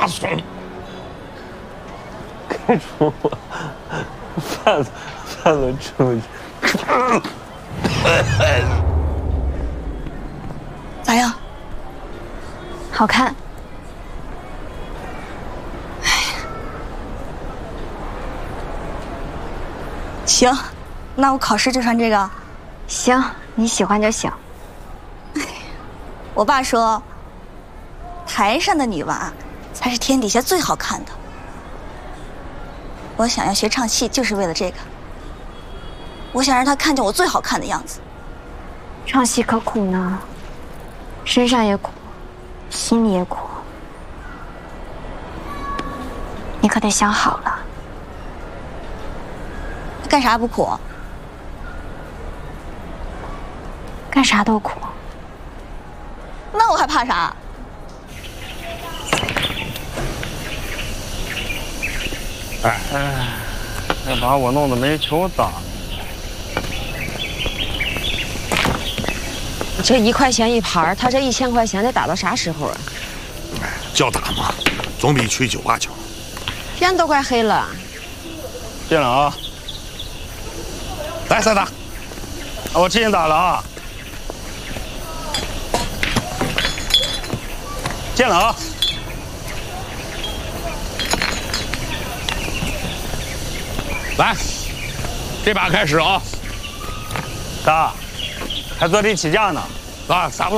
松。 看出我饭都吃不进。 咋样？ 好看。 行，那我考试就穿这个。 行，你喜欢就行。 我爸说，台上的女娃才是天底下最好看的。我想要学唱戏，就是为了这个。我想让他看见我最好看的样子。 唱戏可苦呢，身上也苦，心里也苦。你可得想好了。 干啥不苦？ 干啥都苦。 那我还怕啥？ 这把我弄得没球打。 这1块钱一盘，他这1000块钱得打到啥时候啊？ 叫打嘛，总比去酒吧强。 天都快黑了。 进了啊！ 来，再打。 我进打了啊！进了啊！ 来，这把开始啊！ 大，还坐地起价呢。 啊，撒不